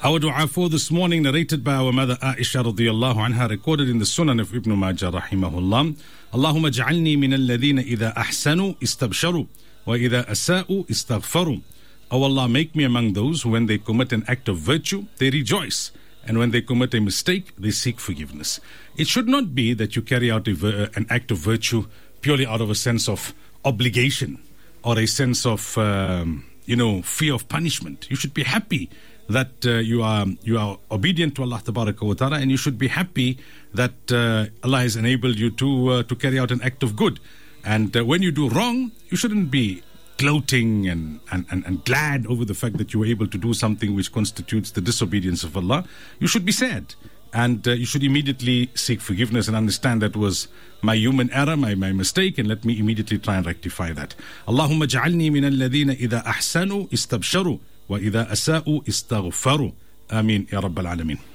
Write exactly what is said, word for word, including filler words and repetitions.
Our dua for this morning, narrated by our mother Aisha radiyallahu anha, recorded in the Sunan of Ibn Majah rahimahullah. Allahumma ja'alni min alladhina idha ahsanu istabsharu wa idha asa'u istaghfaru. O Allah, make me among those who when they commit an act of virtue, they rejoice. And when they commit a mistake, they seek forgiveness. It should not be that you carry out a, an act of virtue purely out of a sense of obligation or a sense of, um, you know, fear of punishment. You should be happy that uh, you are you are obedient to Allah Tabaraka wa Ta'ala, and you should be happy that uh, Allah has enabled you to uh, to carry out an act of good. And uh, when you do wrong, you shouldn't be gloating and, and, and, and glad over the fact that you were able to do something which constitutes the disobedience of Allah. You should be sad, and uh, you should immediately seek forgiveness and understand that was my human error, my, my mistake, and let me immediately try and rectify that. Allahumma ja'alni min alladhina idha ahsanu istabsharu wa idha asa'u istaghfaru. Ameen ya Rabbal Alameen.